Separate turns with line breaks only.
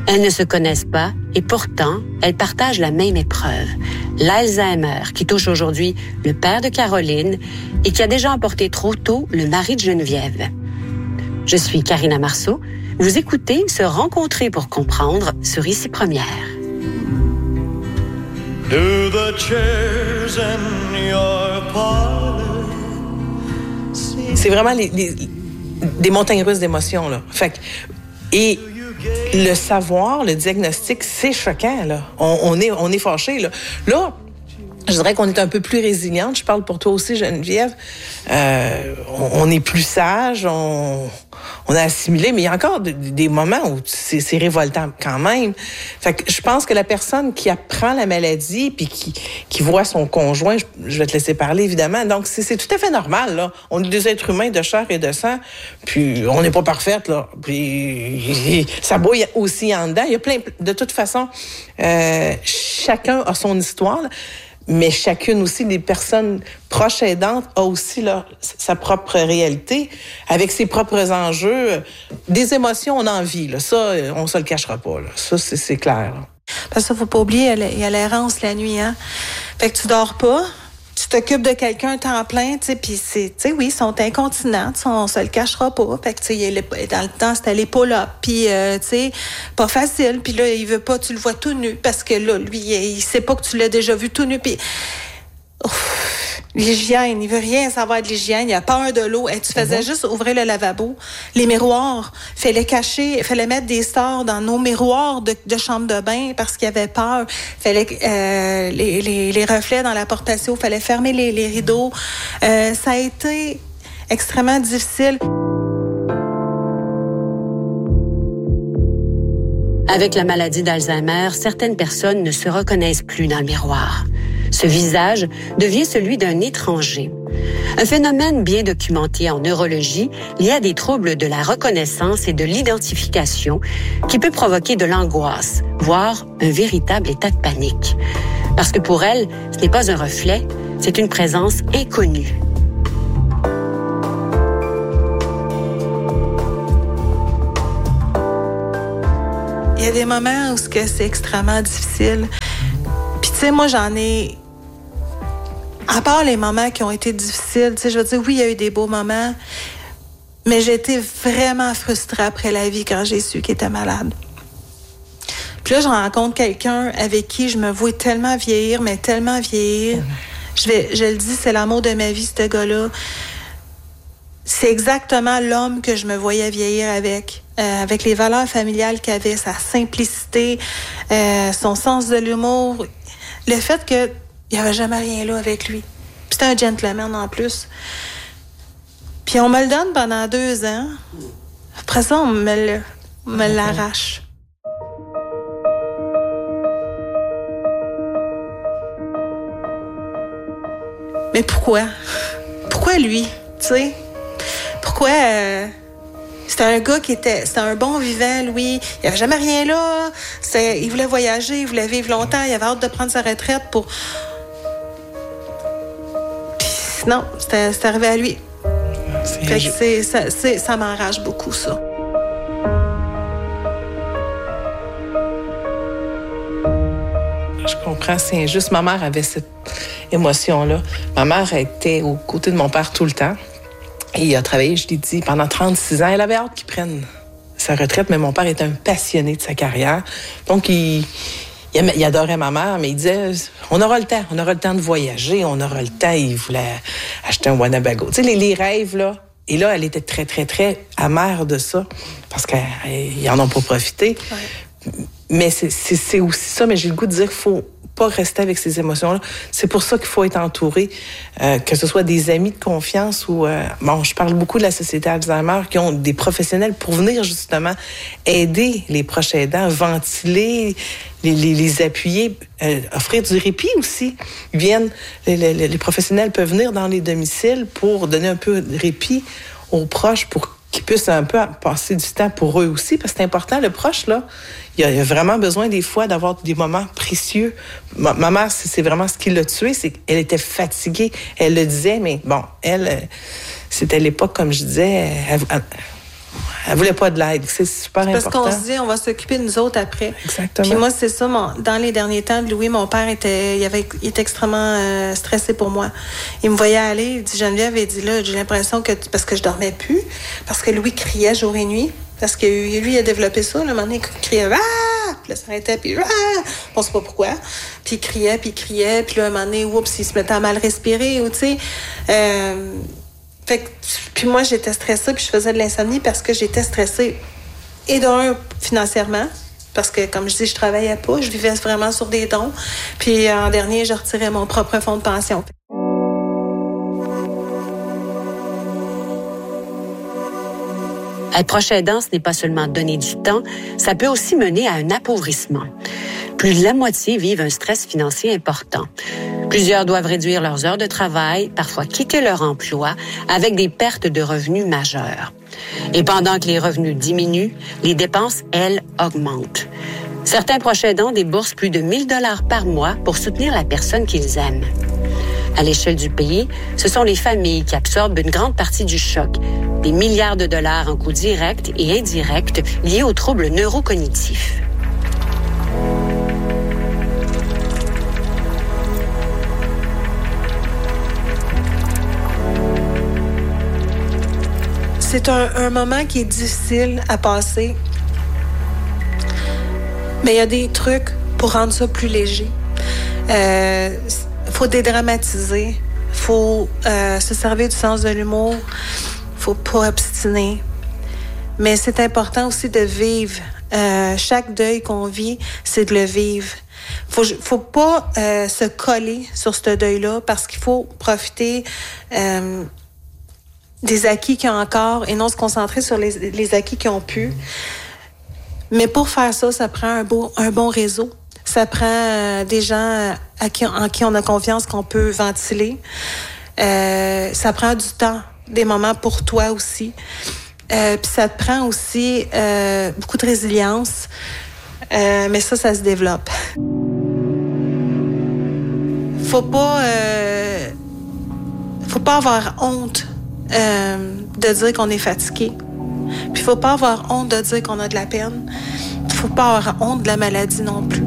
Elles ne se connaissent pas et pourtant, elles partagent la même épreuve, l'Alzheimer, qui touche aujourd'hui le père de Caroline et qui a déjà emporté trop tôt le mari de Geneviève. Je suis Karina Marceau. Vous écoutez Se rencontrer pour comprendre sur Ici Première.
Do the chairs in your parlor.
C'est vraiment des montagnes russes d'émotions, là. Fait que, et le savoir, le diagnostic, c'est choquant, là. On est fâchés, là. Là, je dirais qu'on est un peu plus résiliente. Je parle pour toi aussi, Geneviève. On est plus sage, on a assimilé, mais il y a encore des moments où c'est révoltant quand même. Fait que je pense que la personne qui apprend la maladie puis qui voit son conjoint, je vais te laisser parler évidemment, donc c'est tout à fait normal, là. On est des êtres humains de chair et de sang, puis on n'est pas parfaite, là. Puis ça bouille aussi en dedans. Il y a plein, de toute façon, chacun a son histoire, là. Mais chacune aussi des personnes proches aidantes a aussi sa propre réalité, avec ses propres enjeux. Des émotions, on en vit, là. Ça, on se le cachera pas, là. Ça, c'est clair, là.
Parce que faut pas oublier, il y a l'errance la nuit, hein. Fait que tu dors pas, tu t'occupes de quelqu'un temps plein, tu sais, puis oui, ils sont incontinents, on se le cachera pas. Fait que, tu sais, dans le temps, c'était les pull-ups, puis, tu sais, pas facile. Puis là, il veut pas, tu le vois tout nu, parce que là, lui, il sait pas que tu l'as déjà vu tout nu, puis... L'hygiène, il veut rien savoir de l'hygiène, il a peur de l'eau. Et tu faisais juste ouvrir le lavabo, les miroirs, fallait mettre des stores dans nos miroirs de chambre de bain parce qu'il avait peur. Fallait les reflets dans la porte patio, fallait fermer les rideaux. Ça a été extrêmement difficile.
Avec la maladie d'Alzheimer, certaines personnes ne se reconnaissent plus dans le miroir. Ce visage devient celui d'un étranger. Un phénomène bien documenté en neurologie lié à des troubles de la reconnaissance et de l'identification qui peut provoquer de l'angoisse, voire un véritable état de panique. Parce que pour elle, ce n'est pas un reflet, c'est une présence inconnue.
Il y a des moments où c'est extrêmement difficile. Puis tu sais, moi, j'en ai... À part les moments qui ont été difficiles, tu sais, je veux dire, oui, il y a eu des beaux moments, mais j'ai été vraiment frustrée après la vie quand j'ai su qu'il était malade. Puis là, je rencontre quelqu'un avec qui je me vois tellement vieillir, mais tellement vieillir. Je le dis, c'est l'amour de ma vie, ce gars-là. C'est exactement l'homme que je me voyais vieillir avec les valeurs familiales qu'il avait, sa simplicité, son sens de l'humour, le fait que il n'y avait jamais rien là avec lui. Puis c'était un gentleman en plus. Puis on me le donne pendant 2 ans. Après ça, on me l'arrache. Mais pourquoi? Pourquoi lui? Tu sais? Pourquoi... C'était un gars c'était un bon vivant, lui. Il n'y avait jamais rien là. Il voulait voyager, il voulait vivre longtemps. Il avait hâte de prendre sa retraite pour... Puis non, c'est arrivé à lui. Fait que ça m'enrage beaucoup, ça.
Je comprends, c'est injuste. Ma mère avait cette émotion-là. Ma mère était aux côtés de mon père tout le temps. Et il a travaillé, je l'ai dit, pendant 36 ans. Elle avait hâte qu'il prenne sa retraite, mais mon père était un passionné de sa carrière. Donc, il adorait ma mère, mais il disait, on aura le temps de voyager, on aura le temps. Il voulait acheter un Winnebago. Tu sais, les rêves, là. Et là, elle était très, très, très amère de ça, parce qu'ils n'en ont pas profité. Ouais. Mais c'est aussi ça, mais j'ai le goût de dire qu'il faut pas rester avec ces émotions-là. C'est pour ça qu'il faut être entouré, que ce soit des amis de confiance ou... je parle beaucoup de la Société Alzheimer, qui ont des professionnels pour venir justement aider les proches aidants, ventiler, les appuyer, offrir du répit aussi. Les professionnels peuvent venir dans les domiciles pour donner un peu de répit aux proches, pour qu'ils puissent un peu passer du temps pour eux aussi, parce que c'est important, le proche, là, il a vraiment besoin des fois d'avoir des moments précieux. Ma mère, c'est vraiment ce qui l'a tuée, c'est qu'elle était fatiguée. Elle le disait, mais bon, elle, c'était l'époque, comme je disais, Elle voulait pas de l'aide. C'est super
parce
important.
qu'on se dit, on va s'occuper de nous autres après.
Exactement.
Puis moi, c'est ça, dans les derniers temps de Louis, mon père était extrêmement stressé pour moi. Il me voyait aller, il dit, Geneviève, il dit, là, j'ai l'impression que, parce que je dormais plus, parce que Louis criait jour et nuit, parce que lui, il a développé ça, là, un moment donné, il criait, ah! Puis là, ça arrêtait, puis ah! On sait pas pourquoi. Puis il criait, puis là, un moment donné, oups, il se mettait à mal respirer, ou tu sais. Fait que, puis moi, j'étais stressée, puis je faisais de l'insomnie parce que j'étais stressée. Et d'un, financièrement, parce que, comme je dis, je travaillais pas, je vivais vraiment sur des dons. Puis en dernier, je retirais mon propre fonds de pension.
Être proche aidant, ce n'est pas seulement donner du temps, ça peut aussi mener à un appauvrissement. Plus de la moitié vivent un stress financier important. Plusieurs doivent réduire leurs heures de travail, parfois quitter leur emploi, avec des pertes de revenus majeures. Et pendant que les revenus diminuent, les dépenses, elles, augmentent. Certains proches aidants déboursent plus de 1 000 $ par mois pour soutenir la personne qu'ils aiment. À l'échelle du pays, ce sont les familles qui absorbent une grande partie du choc, des milliards de dollars en coûts directs et indirects liés aux troubles neurocognitifs.
C'est un moment qui est difficile à passer. Mais il y a des trucs pour rendre ça plus léger. Faut dédramatiser. Faut se servir du sens de l'humour. Faut pas obstiner. Mais c'est important aussi de vivre. Chaque deuil qu'on vit, c'est de le vivre. Faut pas se coller sur ce deuil-là parce qu'il faut profiter des acquis qu'il y a encore et non se concentrer sur les acquis qui ont pu. Mais pour faire ça, ça prend un bon réseau. Ça prend des gens en qui on a confiance qu'on peut ventiler. Ça prend du temps, des moments pour toi aussi. Puis ça te prend aussi beaucoup de résilience. Mais ça se développe. Faut pas avoir honte de dire qu'on est fatigué. Puis faut pas avoir honte de dire qu'on a de la peine. Faut pas avoir honte de la maladie non plus.